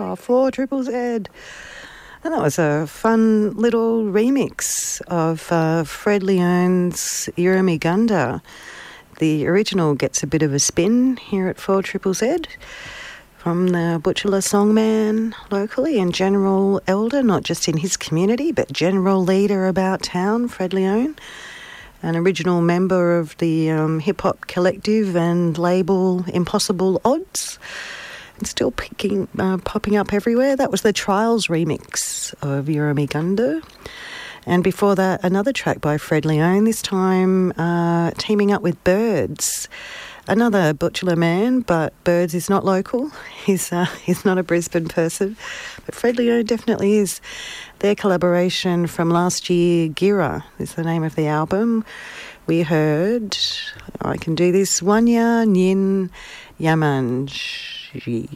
4 Triple Z. And that was a fun little remix of Fred Leone's Euromuganda. The original gets a bit of a spin here at 4 Triple Z from the Butchulla Songman locally and general elder, not just in his community, but general leader about town, Fred Leone, an original member of the hip-hop collective and label Impossible Odds, and still popping up everywhere. That was the Trials remix of Euromuganda. And before that, another track by Fred Leone, this time teaming up with Birds, another Butchulla man, but Birds is not local. He's not a Brisbane person, but Fred Leone definitely is. Their collaboration from last year, Gira, is the name of the album. We heard, I can do this, Wanya Nyin Yamanj.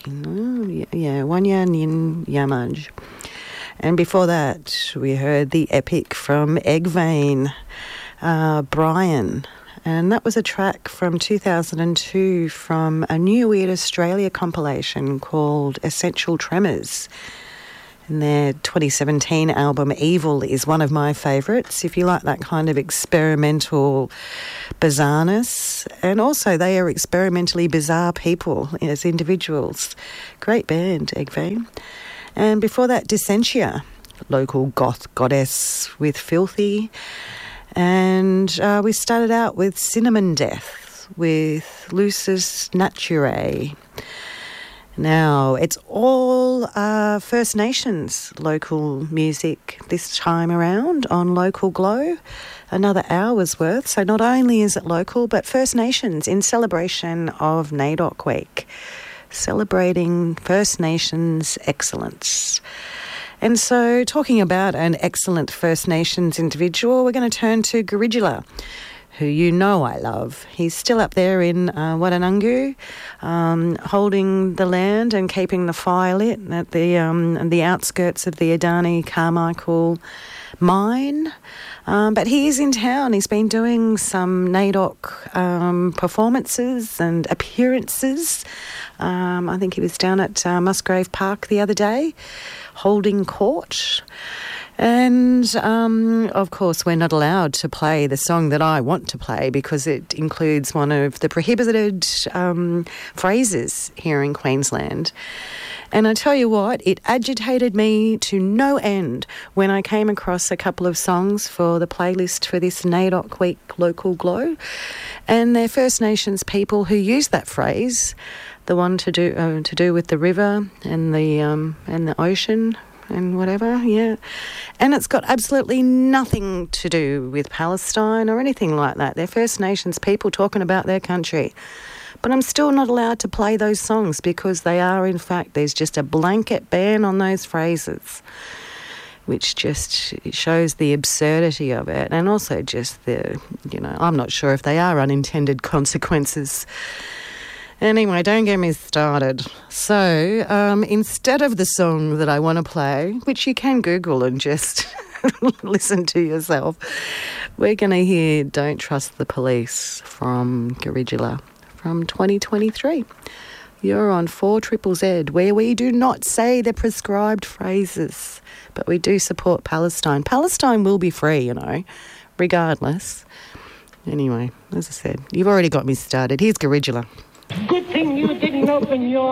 Wanya Nyin Yamanj. And before that, we heard the epic from Egg-Vein, Brian. And that was a track from 2002 from a New Weird Australia compilation called Essential Tremors. And their 2017 album Evil is one of my favourites, if you like that kind of experimental bizarreness. And also they are experimentally bizarre people as individuals. Great band, Egg-Vein. And before that, Dissentia, local goth goddess with Filthy. And we started out with Cinnamon Death with Lucis Naturae. Now, it's all First Nations local music this time around on Local Glow, another hour's worth. So not only is it local, but First Nations in celebration of NAIDOC Week, celebrating First Nations excellence. And so talking about an excellent First Nations individual, we're going to turn to Garidula, who you know I love. He's still up there in Wadanungu, holding the land and keeping the fire lit at the outskirts of the Adani Carmichael mine. But he is in town. He's been doing some NAIDOC performances and appearances. I think he was down at Musgrave Park the other day, holding court. And, of course, we're not allowed to play the song that I want to play because it includes one of the prohibited phrases here in Queensland. And I tell you what, it agitated me to no end when I came across a couple of songs for the playlist for this NAIDOC Week Local Glow. And they're First Nations people who use that phrase, the one to do with the river and the ocean, and whatever, yeah. And it's got absolutely nothing to do with Palestine or anything like that. They're First Nations people talking about their country. But I'm still not allowed to play those songs because they are, in fact, there's just a blanket ban on those phrases, which just shows the absurdity of it. And also just I'm not sure if they are unintended consequences. Anyway, don't get me started. So, instead of the song that I want to play, which you can Google and just listen to yourself, we're going to hear Don't Trust the Police from Garidula from 2023. You're on 4 Triple Z, where we do not say the prescribed phrases, but we do support Palestine. Palestine will be free, regardless. Anyway, as I said, you've already got me started. Here's Garidula. Good thing you didn't open your